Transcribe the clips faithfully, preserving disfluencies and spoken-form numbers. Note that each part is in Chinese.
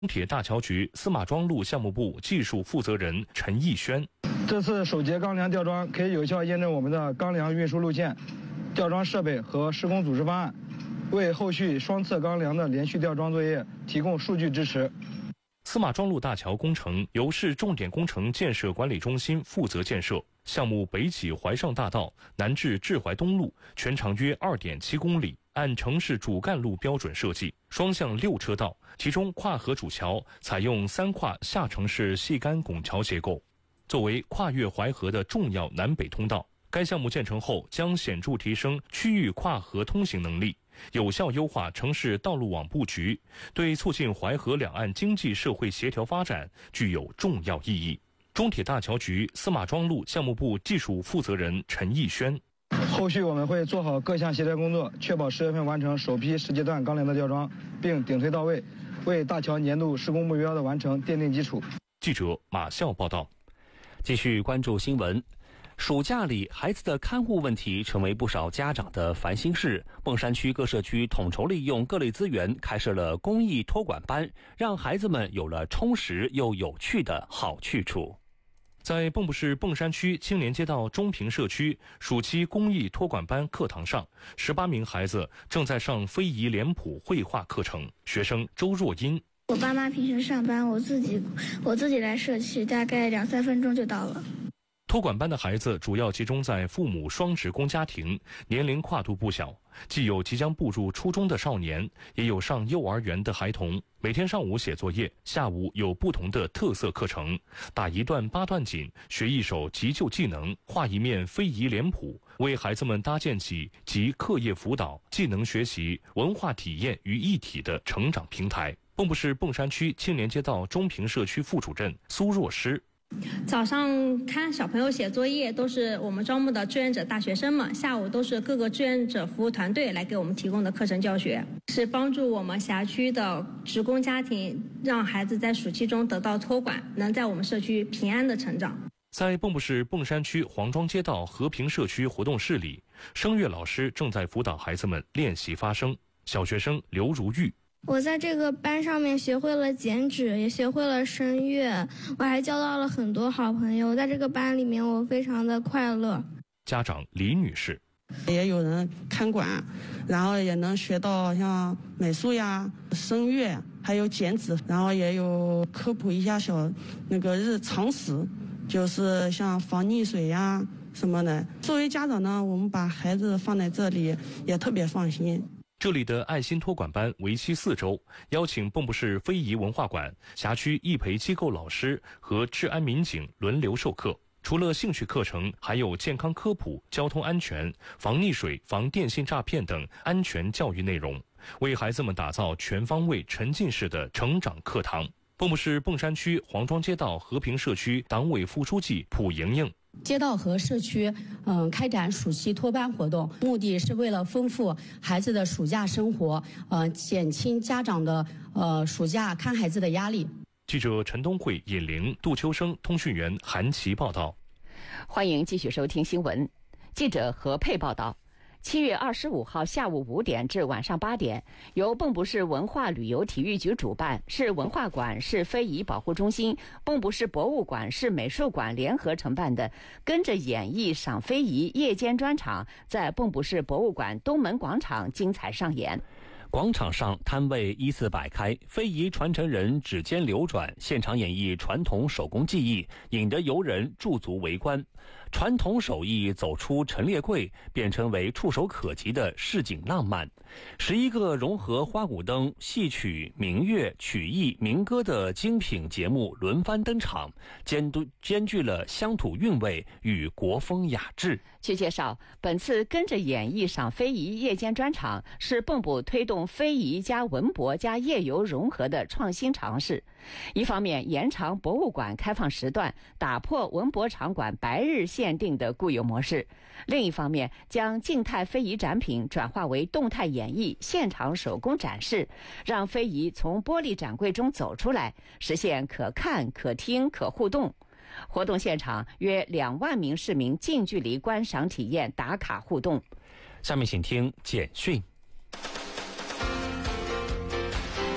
中铁大桥局司马庄路项目部技术负责人陈义轩。 这次首节钢梁吊装可以有效验证我们的钢梁运输路线、吊装设备和施工组织方案，为后续双侧钢梁的连续吊装作业提供数据支持。 司马庄路大桥工程由市重点工程建设管理中心负责建设，项目北起怀上大道，南至志怀东路，全长约 二点七公里，按城市主干路标准设计，双向六车道，其中跨河主桥采用三跨下城式细杆拱桥结构，作为跨越淮河的重要南北通道。该项目建成后将显著提升区域跨河通行能力，有效优化城市道路网布局，对促进淮河两岸经济社会协调发展具有重要意义。中铁大桥局司马庄路项目部技术负责人陈义轩。 后续我们会做好各项协调工作，确保十月份完成首批十阶段钢梁的吊装，并顶推到位，为大桥年度施工目标的完成奠定基础。 记者马笑报道。 继续关注新闻。暑假里，孩子的看护问题成为不少家长的烦心事。砀山区各社区统筹利用各类资源，开设了公益托管班，让孩子们有了充实又有趣的好去处。 在蚌埠市砀山区青年街道中平社区暑期公益托管班课堂上，十八名孩子正在上非遗脸谱绘画课程。学生周若英： 我爸妈平时上班，我自己我自己来社区，大概两三分钟就到了。 托管班的孩子主要集中在父母双职工家庭，年龄跨度不小，既有即将步入初中的少年，也有上幼儿园的孩童。每天上午写作业，下午有不同的特色课程，打一段八段锦，学一手急救技能，画一面非遗脸谱，为孩子们搭建起集课业辅导、技能学习、文化体验于一体的成长平台。蚌埠市砀山区青年街道中平社区副主任苏若诗： 早上看小朋友写作业都是我们招募的志愿者大学生们，下午都是各个志愿者服务团队来给我们提供的课程教学，是帮助我们辖区的职工家庭让孩子在暑期中得到托管，能在我们社区平安的成长。 在蚌埠市砀山区黄庄街道和平社区活动室里，声乐老师正在辅导孩子们练习发声。小学生刘如玉： 我在这个班上面学会了剪纸，也学会了声乐，我还交到了很多好朋友。在这个班里面，我非常的快乐。 家长李女士： 也有人看管，然后也能学到像美术呀、声乐，还有剪纸，然后也有科普一下小那个日常识，就是像防溺水呀什么的。作为家长呢，我们把孩子放在这里也特别放心。 这里的爱心托管班为期四周，邀请蚌埠市非遗文化馆、辖区义培机构老师和治安民警轮流授课。除了兴趣课程，还有健康科普、交通安全、防溺水、防电信诈骗等安全教育内容，为孩子们打造全方位沉浸式的成长课堂。蚌埠市砀山区黄庄街道和平社区党委副书记蒲莹莹： 街道和社区嗯开展暑期托班活动，目的是为了丰富孩子的暑假生活，呃减轻家长的呃暑假看孩子的压力。 记者陈东慧、尹玲、杜秋生，通讯员韩琦报道。 欢迎继续收听新闻。记者何佩报道。七月二十五号下午五点至晚上八点，由蚌埠市文化旅游体育局主办，市文化馆、市非遗保护中心、蚌埠市博物馆、市美术馆联合承办的“跟着演绎赏非遗”夜间专场，在蚌埠市博物馆东门广场精彩上演。 广场上摊位依次摆开，非遗传承人指尖流转，现场演绎传统手工技艺，引得游人驻足围观。传统手艺走出陈列柜，变成为触手可及的市井浪漫。十一个融合花鼓灯、戏曲、民乐、曲艺、民歌的精品节目轮番登场，兼都兼具了乡土韵味与国风雅致。 据介绍，本次跟着演绎赏非遗夜间专场是蚌埠推动非遗加文博加夜游融合的创新尝试。一方面延长博物馆开放时段，打破文博场馆白日限定的固有模式；另一方面将静态非遗展品转化为动态演绎、现场手工展示，让非遗从玻璃展柜中走出来，实现可看、可听、可互动。活动现场约两万名市民近距离观赏体验、打卡互动。 下面请听简讯。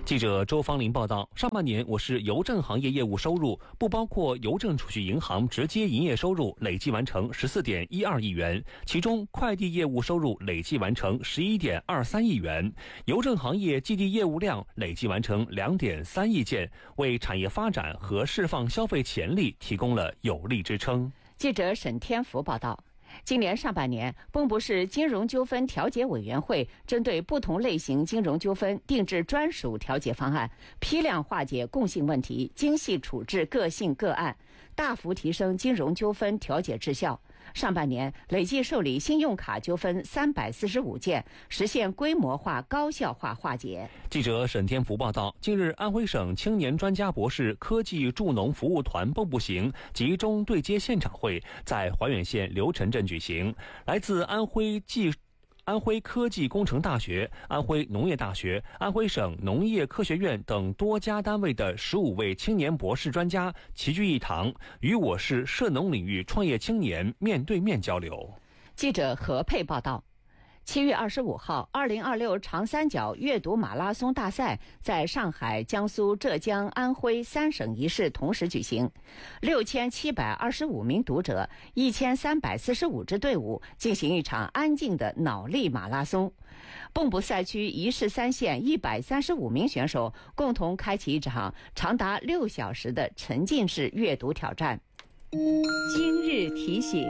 记者周芳林报道，上半年我市邮政行业业务收入不包括邮政储蓄银行直接营业收入累计完成十四点一二亿元，其中快递业务收入累计完成十一点二三亿元，邮政行业寄递业务量累计完成两点三亿件，为产业发展和释放消费潜力提供了有力支撑。 记者沈天福报道。今年上半年，蚌埠市金融纠纷调解委员会针对不同类型金融纠纷定制专属调解方案，批量化解共性问题，精细处置个性个案，大幅提升金融纠纷调解质效。上半年累计受理信用卡纠纷三百四十五件，实现规模化、高效化化解。 记者沈天福报道，近日，安徽省青年专家博士科技助农服务团蚌埠行集中对接现场会在怀远县刘陈镇举行，来自安徽技安徽科技工程大学、安徽农业大学、安徽省农业科学院等多家单位的十五位青年博士专家齐聚一堂，与我市涉农领域创业青年面对面交流。 记者何佩报道。七月二十五号，二零二六长三角阅读马拉松大赛在上海、江苏、浙江、安徽三省一市同时举行，六千七百二十五名读者、一千三百四十五支队伍进行一场安静的脑力马拉松。蚌埠赛区一市三县一百三十五名选手共同开启一场长达六小时的沉浸式阅读挑战。今日提醒。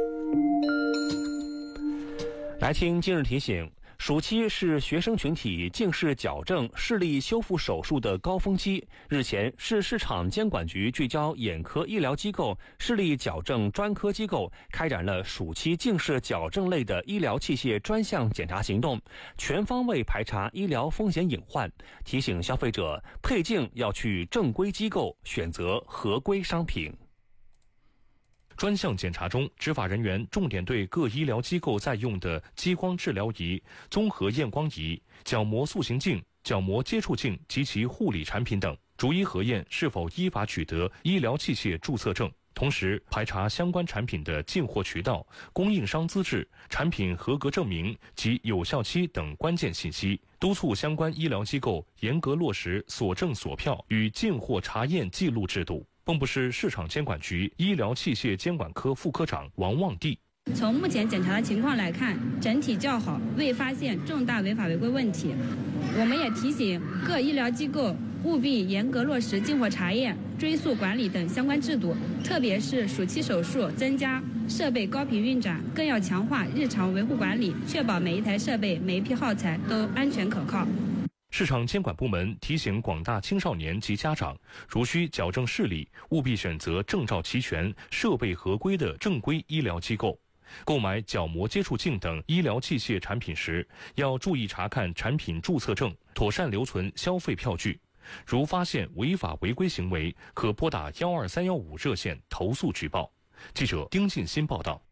来听今日提醒，暑期是学生群体近视矫正、视力修复手术的高峰期。日前，市市场监管局聚焦眼科医疗机构、视力矫正专科机构，开展了暑期近视矫正类的医疗器械专项检查行动，全方位排查医疗风险隐患，提醒消费者配镜要去正规机构，选择合规商品。 专项检查中，执法人员重点对各医疗机构在用的激光治疗仪、综合验光仪、角膜塑形镜、角膜接触镜及其护理产品等，逐一核验是否依法取得医疗器械注册证，同时排查相关产品的进货渠道、供应商资质、产品合格证明及有效期等关键信息，督促相关医疗机构严格落实锁证锁票与进货查验记录制度。蚌埠市市场监管局医疗器械监管科副科长王望娣。 从目前检查的情况来看，整体较好，未发现重大违法违规问题。我们也提醒各医疗机构务必严格落实进货查验、追溯管理等相关制度，特别是暑期手术增加设备高频运转，更要强化日常维护管理，确保每一台设备、每一批耗材都安全可靠。 市场监管部门提醒广大青少年及家长，如需矫正视力，务必选择证照齐全、设备合规的正规医疗机构。购买角膜接触镜等医疗器械产品时，要注意查看产品注册证，妥善留存消费票据。如发现违法违规行为，可拨打幺二三幺五热线投诉举报。记者丁进新报道。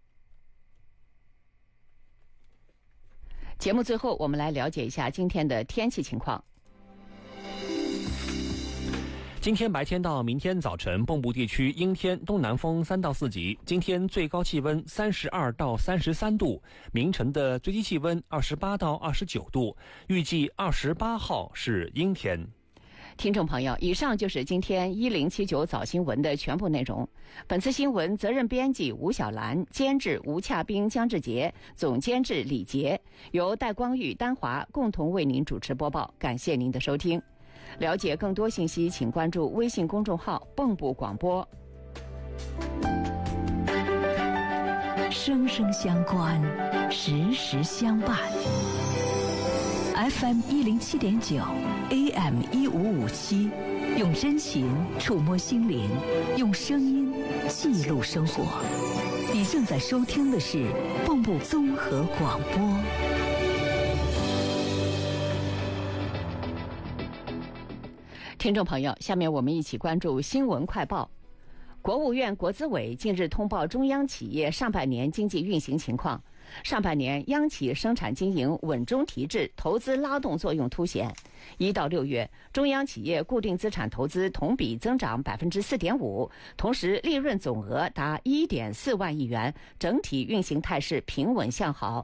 节目最后，我们来了解一下今天的天气情况。 今天白天到明天早晨，蚌埠地区阴天，东南风三到四级。今天最高气温三十二到三十三度，明晨的最低气温二十八到二十九度。预计二十八号是阴天。 听众朋友，以上就是今天一零七九早新闻的全部内容。本次新闻责任编辑吴小兰，监制吴洽斌、江志杰，总监制李杰，由戴光玉、丹华共同为您主持播报。感谢您的收听。了解更多信息，请关注微信公众号“蚌埠广播”。 声声相关，时时相伴。F M 一零七点九 ，A M 一五五七，用真情触摸心灵，用声音记录生活。你正在收听的是蚌埠综合广播。 听众朋友，下面我们一起关注新闻快报。国务院国资委近日通报中央企业上半年经济运行情况。上半年，央企生产经营稳中提质，投资拉动作用凸显。一到六月，中央企业固定资产投资同比增长百分之四点五，同时利润总额达一点四万亿元，整体运行态势平稳向好。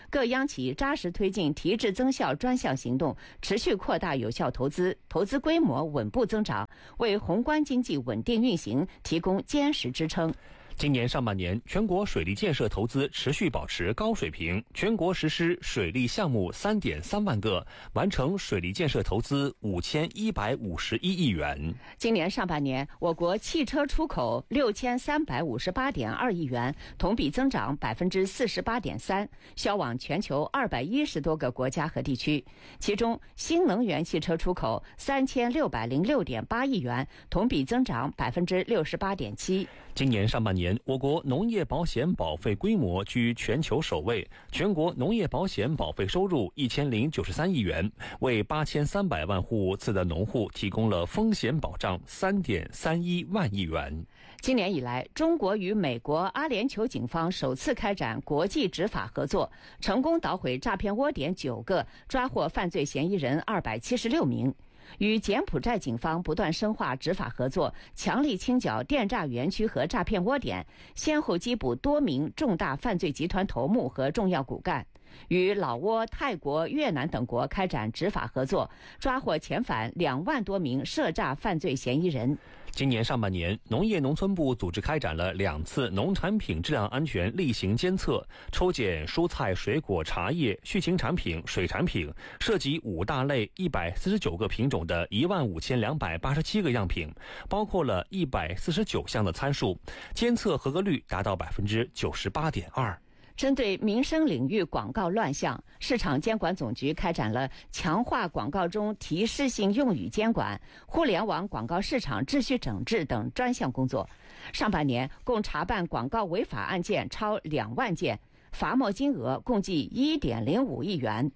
各央企扎实推进提质增效专项行动，持续扩大有效投资，投资规模稳步增长，为宏观经济稳定运行提供坚实支撑。 今年上半年，全国水利建设投资持续保持高水平，全国实施水利项目 三点三万个，完成水利建设投资五千一百五十一亿元。 今年上半年，我国汽车出口六千三百五十八点二亿元，同比增长百分之四十八点三，销往全球二百一十多个国家和地区。其中，新能源汽车出口三千六百零六点八亿元，同比增长百分之六十八点七。 今年上半年，我国农业保险保费规模居全球首位，全国农业保险保费收入一千零九十三亿元，为八千三百万户次的农户提供了风险保障三点三一万亿元。 今年以来，中国与美国阿联酋警方首次开展国际执法合作，成功捣毁诈骗窝点九个，抓获犯罪嫌疑人二百七十六名。与柬埔寨警方不断深化执法合作，强力清剿电诈园区和诈骗窝点，先后缉捕多名重大犯罪集团头目和重要骨干。与老挝、泰国、越南等国开展执法合作，抓获遣返两万多名涉诈犯罪嫌疑人。 今年上半年，农业农村部组织开展了两次农产品质量安全例行监测，抽检蔬菜、水果、茶叶、畜禽产品、水产品，涉及五大类一百四十九个品种的一万五千两百八十七个样品，包括了一百四十九项的参数，监测合格率达到百分之九十八点二。 针对民生领域广告乱象，市场监管总局开展了强化广告中提示性用语监管、互联网广告市场秩序整治等专项工作。上半年共查办广告违法案件超两万件，罚没金额共计一点零五亿元。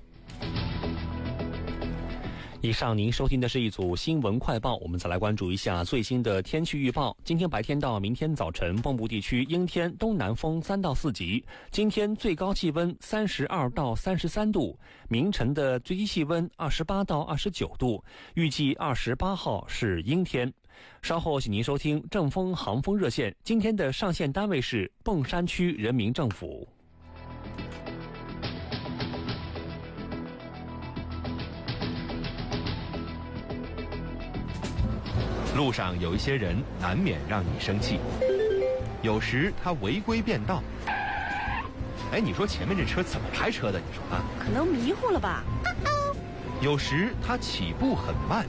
以上您收听的是一组新闻快报，我们再来关注一下最新的天气预报。今天白天到明天早晨，蚌埠地区阴天，东南风三到四级。今天最高气温三十二到三十三度，明晨的最低气温二十八到二十九度。预计二十八号是阴天。稍后请您收听正风航风热线，今天的上线单位是砀山区人民政府。 路上有一些人难免让你生气，有时他违规变道。哎，你说前面这车怎么开车的？你说啊？ 可能迷糊了吧。 有时他起步很慢，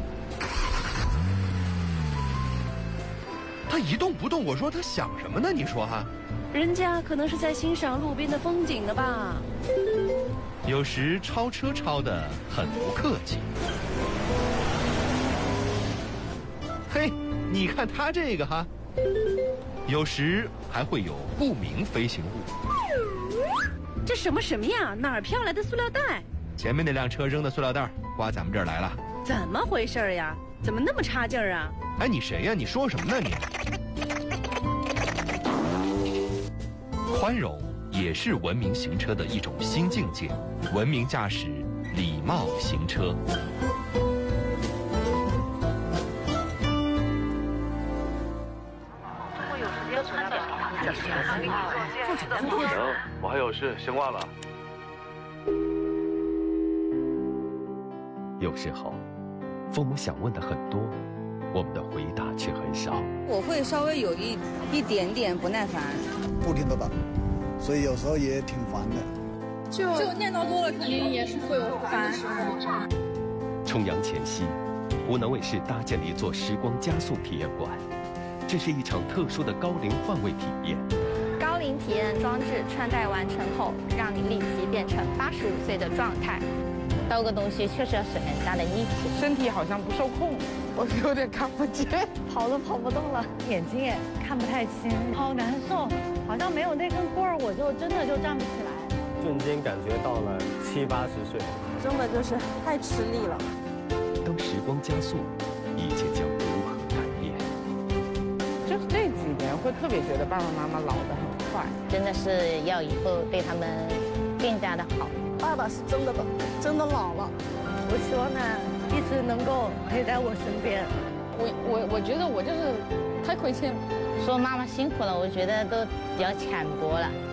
他一动不动。我说他想什么呢？你说哈？ 人家可能是在欣赏路边的风景呢吧。 有时超车超得很不客气。嘿，你看他这个哈，有时还会有不明飞行物。 这什么什么呀？哪儿飘来的塑料袋？ 前面那辆车扔的塑料袋刮咱们这儿来了。 怎么回事呀？怎么那么差劲儿啊？ 哎，你谁呀？你说什么呢你？宽容也是文明行车的一种新境界，文明驾驶，礼貌行车。 不行，我还有事，先挂了。 有时候，父母想问的很多，我们的回答却很少。 我会稍微有一一点点不耐烦， 不停的打，所以有时候也挺烦的。 就就念叨多了，肯定也是会有烦的时候。 重阳前夕，湖南卫视搭建了一座时光加速体验馆，这是一场特殊的高龄换位体验。 高龄体验装置穿戴完成后，让你立即变成八十五岁的状态。倒个东西确实要使很大的力气， 身体好像不受控，我有点看不见， 跑都跑不动了， 眼睛也看不太清，好难受，好像没有那根棍儿，我就真的就站不起来。 瞬间感觉到了七八十岁， 真的就是太吃力了。 当时光加速，一切将如何改变？ 就是这几年会特别觉得爸爸妈妈老得很快， 真的是要以后对他们更加的好。 爸爸是真的真的老了， 我希望呢一直能够陪在我身边。 我我我觉得我就是太亏欠了， 说妈妈辛苦了，我觉得都比较浅薄了。